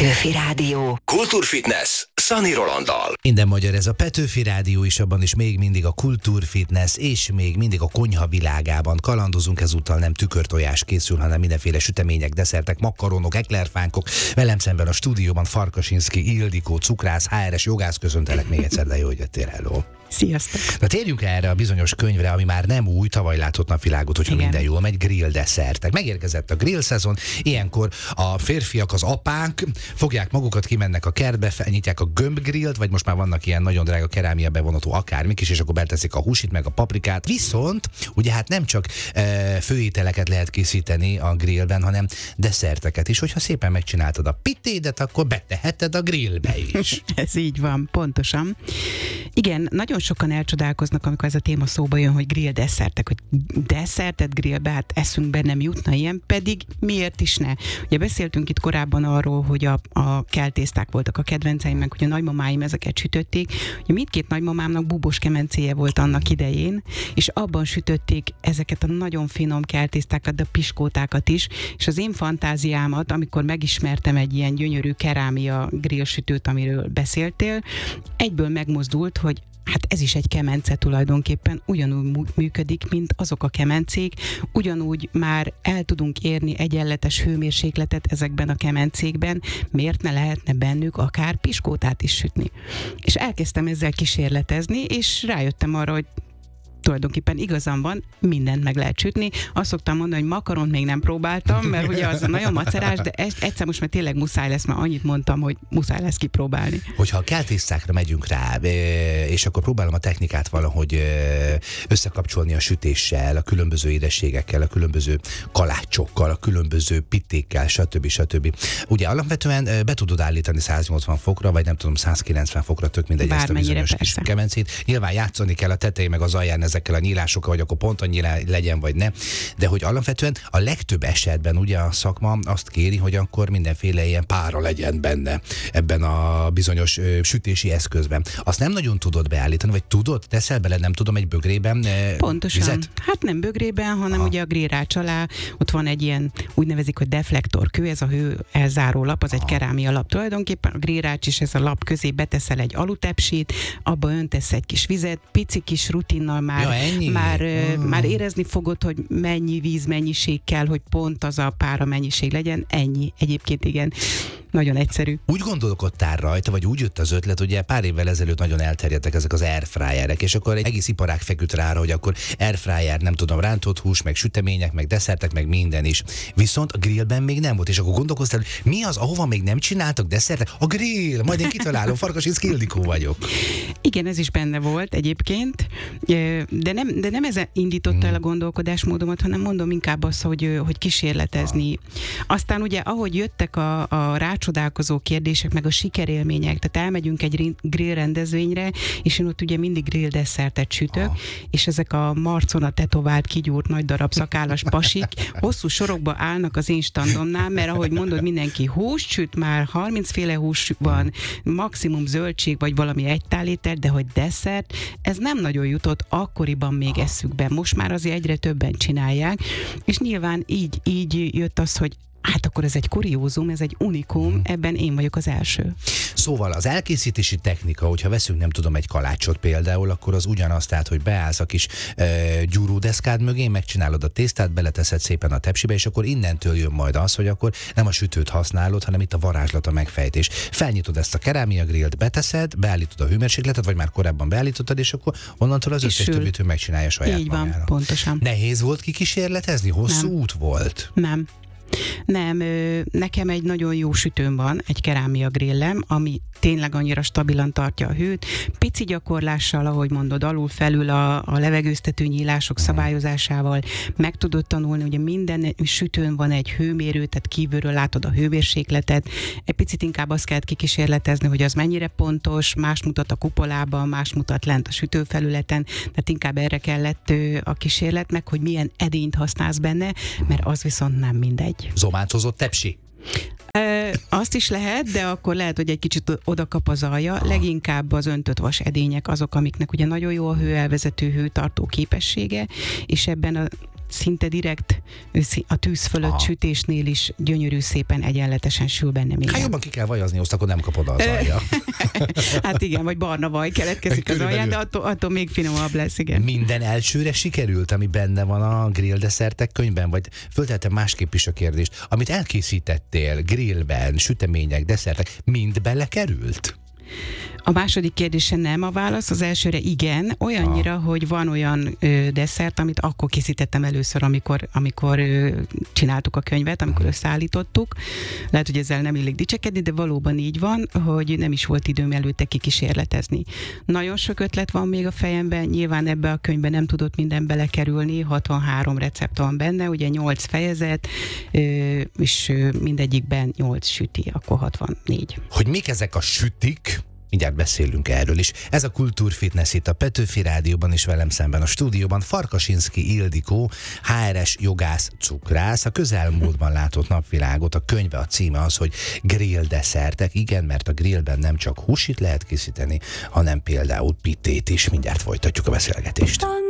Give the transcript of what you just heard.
Petőfi Rádió. Kultúrfitness Szani Rolanddal. Minden magyar, ez a Petőfi Rádió is, abban is még mindig a kultúrfitness, és még mindig a konyha világában kalandozunk. Ezúttal nem tükörtojás készül, hanem mindenféle sütemények, desszertek, makaronok, eklerfánkok. Velem szemben a stúdióban Farkasinszky Ildikó, cukrász, HRS jogász, köszöntelek még egyszer, de jó, hogy jöttél, hello. Sziasztok! Na térjünk erre a bizonyos könyvre, ami már nem új, tavaly látott napvilágot, hogyha Igen. minden jól megy, grill desszertek. Megérkezett a grill szezon, ilyenkor a férfiak, az apák fogják magukat, kimennek a kertbe, felnyitják a gömbgrillt, vagy most már vannak ilyen nagyon drága kerámia bevonatú akármik is, és akkor beteszik a húsit, meg a paprikát. Viszont ugye hát nem csak főételeket lehet készíteni a grillben, hanem desszerteket is. Hogyha szépen megcsináltad a pitédet, akkor beteheted a grillbe is. Ez így van, pontosan. Igen, nagyon sokan elcsodálkoznak, amikor ez a téma szóba jön, hogy grill desszertek, hogy desszertet grillbe, hát eszünkbe nem jutna ilyen, pedig miért is ne? Ugye beszéltünk itt korábban arról, hogy a keltészták voltak a kedvenceim, meg hogy a nagymamáim ezeket sütötték. Ugye mindkét nagymamámnak búbos kemencéje volt annak idején, és abban sütötték ezeket a nagyon finom keltésztákat, de a piskótákat is, és az én fantáziámat, amikor megismertem egy ilyen gyönyörű kerámia grillsütőt, amiről beszéltél, egyből megmozdult, hogy hát ez is egy kemence tulajdonképpen, ugyanúgy működik, mint azok a kemencék, ugyanúgy már el tudunk érni egyenletes hőmérsékletet ezekben a kemencékben, miért ne lehetne bennük akár piskótát is sütni. És elkezdtem ezzel kísérletezni, és rájöttem arra, hogy tulajdonképpen igazam van, mindent meg lehet sütni. Azt szoktam mondani, hogy makaront még nem próbáltam, mert ugye az nagyon macerás, de egyszer most már tényleg muszáj lesz, mert annyit mondtam, hogy muszáj lesz kipróbálni. Hogyha a keltésztákra megyünk rá, és akkor próbálom a technikát valahogy összekapcsolni a sütéssel, a különböző édességekkel, a különböző kalácsokkal, a különböző pitékkel, stb. Ugye alapvetően be tudod állítani 180 fokra, vagy nem tudom, 190 fokra, tök mindegy, ezt a bizonyos kis kemencét. Nyilván játszani kell a tetején meg az alján ezekkel a nyílásokkal, vagy akkor pont annyi legyen, vagy ne. De hogy alapvetően a legtöbb esetben ugye a szakma azt kéri, hogy akkor mindenféle ilyen pára legyen benne ebben a bizonyos sütési eszközben. Azt nem nagyon tudod beállítani, vagy tudod, teszel bele, nem tudom, egy bögrében pontosan. Vizet? Hát nem bögrében, hanem ugye a grillrács alá ott van egy ilyen, úgy nevezik, hogy deflektorkő, ez a hő elzáró lap, az egy kerámia lap tulajdonképpen, a grillrács is ez a lap közé beteszel egy alutepsit, abba öntesz egy kis vizet, pici kis rutinnal már érezni fogod, hogy mennyi vízmennyiség kell, hogy pont az a pára mennyiség legyen, ennyi. Egyébként igen, nagyon egyszerű. Úgy gondolkodtál rajta, vagy úgy jött az ötlet, ugye pár évvel ezelőtt nagyon elterjedtek ezek az airfryerek, és akkor egy egész iparág feküdt rá, hogy akkor airfryer, nem tudom, rántott hús, meg sütemények, meg desszertek, meg minden is. Viszont a grillben még nem volt, és akkor gondolkoztál, hogy mi az, ahova még nem csináltak desszertek? A grill, majd én kitalálom, Farkasinszky Ildikó vagyok. Igen, ez is benne volt egyébként, de nem ez indította el a gondolkodásmódomat, hanem mondom inkább azt, hogy kísérletezni. Aztán ugye, ahogy jöttek a rácsodálkozó kérdések, meg a sikerélmények, tehát elmegyünk egy grill rendezvényre, és én ott ugye mindig grill desszertet sütök, és ezek a marcon a tetovált, kigyúrt nagy darab szakállas pasik hosszú sorokba állnak az én standomnál, mert ahogy mondod, mindenki húst süt, már 30 féle hús van, maximum zöldség, vagy valami egytáléter, de hogy desszert, ez nem nagyon jutott akkoriban még eszükbe. Most már azért egyre többen csinálják, és nyilván így jött az, hogy hát akkor ez egy kuriózum, ez egy unikum, ebben én vagyok az első. Szóval az elkészítési technika, hogyha veszünk, nem tudom, egy kalácsot például, akkor az ugyanaz, tehát, hogy beállsz a kis gyúrúdeszkád mögé, megcsinálod a tésztát, beleteszed szépen a tepsibe, és akkor innentől jön majd az, hogy akkor nem a sütőt használod, hanem itt a varázslat, a megfejtés. Felnyitod ezt a kerámia grillt, beteszed, beállítod a hőmérsékletet, vagy már korábban beállítottad, és akkor onnantól az összes többit ő megcsinálja saját így van, magára. Pontosan. Nehéz volt kikísérletezni? Hosszú út volt? Nem, nekem egy nagyon jó sütőm van, egy kerámia grillem, ami tényleg annyira stabilan tartja a hőt. Pici gyakorlással, ahogy mondod, alul-felül a levegőztető nyílások szabályozásával meg tudod tanulni, ugye minden sütőn van egy hőmérő, tehát kívülről látod a hőmérsékletet. Egy picit inkább azt kell kikísérletezni, hogy az mennyire pontos, más mutat a kupolában, más mutat lent a sütőfelületen, tehát inkább erre kellett a kísérletnek, hogy milyen edényt használsz benne, mert az viszont nem mindegy. Zomátozott tepsi? Azt is lehet, de akkor lehet, hogy egy kicsit oda kap az alja. Leginkább az öntött vas edények azok, amiknek ugye nagyon jó a hőelvezető, hőtartó képessége, és ebben szinte direkt a tűz fölött sütésnél is gyönyörű szépen egyenletesen sül benne minden. Hát jobban ki kell vajazni, azt akkor nem kapod az alja. Hát igen, vagy barna vaj keletkezik az alján, de attól még finomabb lesz, igen. Minden elsőre sikerült, ami benne van a grill desszertek könyvben? Vagy föltettem másképp is a kérdést, amit elkészítettél grillben, sütemények, desszertek, mind belekerült? A második kérdése nem a válasz, az elsőre igen, olyannyira, hogy van olyan desszert, amit akkor készítettem először, amikor csináltuk a könyvet, amikor összeállítottuk. Lehet, hogy ezzel nem illik dicsekedni, de valóban így van, hogy nem is volt időm előtte kikísérletezni. Nagyon sok ötlet van még a fejemben, nyilván ebbe a könyvbe nem tudott minden belekerülni, 63 recept van benne, ugye 8 fejezet, és mindegyikben 8 süti, akkor 64. Hogy mik ezek a sütik? Mindjárt beszélünk erről is. Ez a Kultúrfitness itt a Petőfi Rádióban, és velem szemben a stúdióban Farkasinszky Ildikó, HRS jogász, cukrász. A közelmúltban látott napvilágot, a könyve, a címe az, hogy grill desszertek. Igen, mert a grillben nem csak húsit lehet készíteni, hanem például pitét is. Mindjárt folytatjuk a beszélgetést.